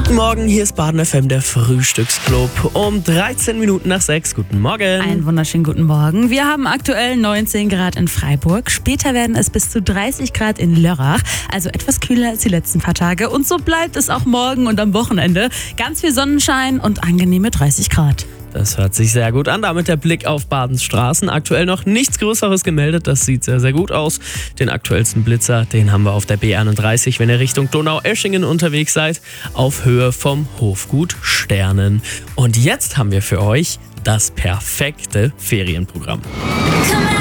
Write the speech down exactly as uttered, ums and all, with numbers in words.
Guten Morgen, hier ist Baden F M, der Frühstücksclub. Um dreizehn Minuten nach sechs. Guten Morgen. Einen wunderschönen guten Morgen. Wir haben aktuell neunzehn Grad in Freiburg. Später werden es bis zu dreißig Grad in Lörrach. Also etwas kühler als die letzten paar Tage. Und so bleibt es auch morgen und am Wochenende. Ganz viel Sonnenschein und angenehme dreißig Grad. Das hört sich sehr gut an. Damit der Blick auf Badens Straßen. Aktuell noch nichts Größeres gemeldet. Das sieht sehr, sehr gut aus. Den aktuellsten Blitzer, den haben wir auf der B einunddreißig, wenn ihr Richtung Donaueschingen unterwegs seid, auf Höhe vom Hofgut Sternen. Und jetzt haben wir für euch das perfekte Ferienprogramm.